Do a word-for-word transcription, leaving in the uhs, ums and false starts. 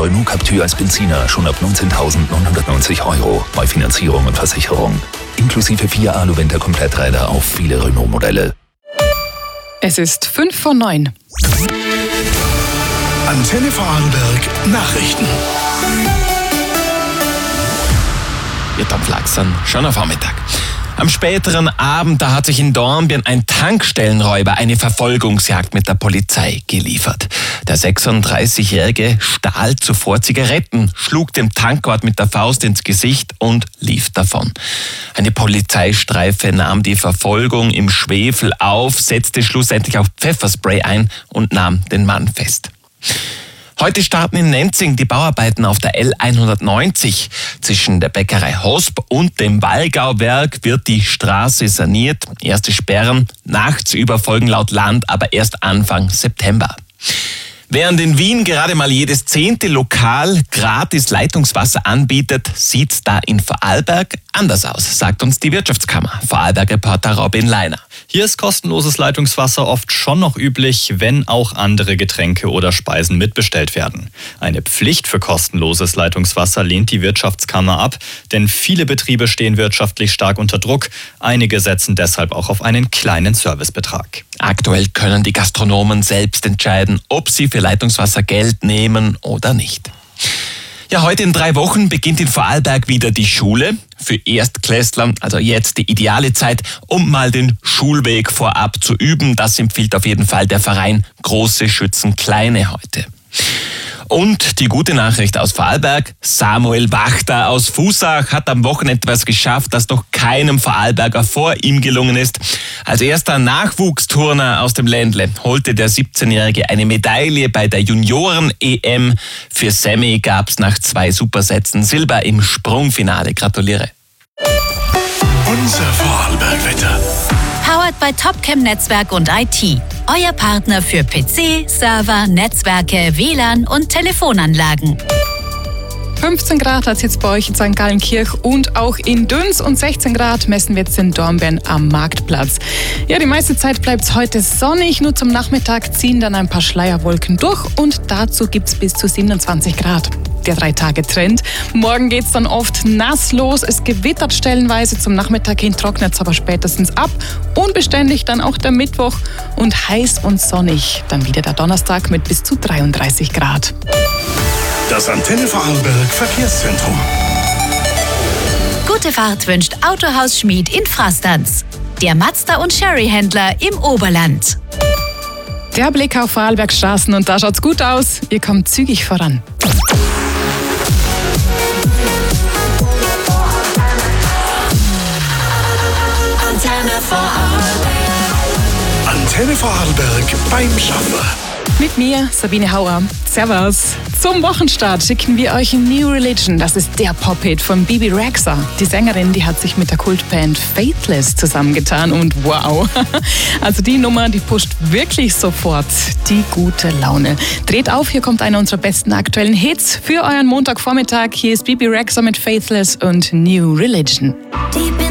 Renault Captur als Benziner schon ab neunzehntausendneunhundertneunzig Euro bei Finanzierung und Versicherung. Inklusive vier Alu-Winter-Kompletträder auf viele Renault-Modelle. Es ist fünf vor neun. Antenne Vorarlberg Nachrichten. Wird am Flachsern schon am Vormittag. Am späteren Abend, da hat sich in Dornbirn ein Tankstellenräuber eine Verfolgungsjagd mit der Polizei geliefert. Der sechsunddreißigjährige stahl zuvor Zigaretten, schlug dem Tankwart mit der Faust ins Gesicht und lief davon. Eine Polizeistreife nahm die Verfolgung im Schwefel auf, setzte schlussendlich auch Pfefferspray ein und nahm den Mann fest. Heute starten in Nenzing die Bauarbeiten auf der L hundertneunzig. Zwischen der Bäckerei Hosp und dem Wallgauwerk wird die Straße saniert. Erste Sperren nachts über folgen laut Land aber erst Anfang September. Während in Wien gerade mal jedes zehnte Lokal gratis Leitungswasser anbietet, sieht's da in Vorarlberg anders aus, sagt uns die Wirtschaftskammer. Vorarlberg-Reporter Robin Leiner. Hier ist kostenloses Leitungswasser oft schon noch üblich, wenn auch andere Getränke oder Speisen mitbestellt werden. Eine Pflicht für kostenloses Leitungswasser lehnt die Wirtschaftskammer ab, denn viele Betriebe stehen wirtschaftlich stark unter Druck. Einige setzen deshalb auch auf einen kleinen Servicebetrag. Aktuell können die Gastronomen selbst entscheiden, ob sie für Leitungswasser Geld nehmen oder nicht. Ja, heute in drei Wochen beginnt in Vorarlberg wieder die Schule. Für Erstklässler, also jetzt die ideale Zeit, um mal den Schulweg vorab zu üben. Das empfiehlt auf jeden Fall der Verein Große Schützen Kleine heute. Und die gute Nachricht aus Vorarlberg: Samuel Wachter aus Fusach hat am Wochenende etwas geschafft, das noch keinem Vorarlberger vor ihm gelungen ist. Als erster Nachwuchsturner aus dem Ländle holte der siebzehnjährige eine Medaille bei der Junioren-E M. Für Sammy gab es nach zwei Supersätzen Silber im Sprungfinale. Gratuliere. Unser Vorarlberg-Wetter. Powered by Topcam Netzwerk und I T. Euer Partner für P C, Server, Netzwerke, W L A N und Telefonanlagen. fünfzehn Grad hat es jetzt bei euch in Sankt Gallenkirch und auch in Düns und sechzehn Grad messen wir jetzt in Dornbirn am Marktplatz. Ja, die meiste Zeit bleibt es heute sonnig, nur zum Nachmittag ziehen dann ein paar Schleierwolken durch und dazu gibt es bis zu siebenundzwanzig Grad. Der Drei-Tage-Trend. Morgen geht es dann oft nass los, es gewittert stellenweise, zum Nachmittag hin trocknet es aber spätestens ab. Unbeständig dann auch der Mittwoch und heiß und sonnig. Dann wieder der Donnerstag mit bis zu dreiunddreißig Grad. Das Antenne Vorarlberg Verkehrszentrum. Gute Fahrt wünscht Autohaus Schmied in Frastanz. Der Mazda- und Sherry-Händler im Oberland. Der Blick auf Vorarlberg Straßen und da schaut's gut aus. Ihr kommt zügig voran. Antenne Vorarlberg. Antenne Vorarlberg beim Schaffer. Mit mir, Sabine Hauer. Servus. Zum Wochenstart schicken wir euch New Religion. Das ist der Pop-Hit von Bebe Rexha. Die Sängerin, die hat sich mit der Kultband Faithless zusammengetan und wow. Also die Nummer, die pusht wirklich sofort die gute Laune. Dreht auf, hier kommt einer unserer besten aktuellen Hits für euren Montagvormittag. Hier ist Bebe Rexha mit Faithless und New Religion.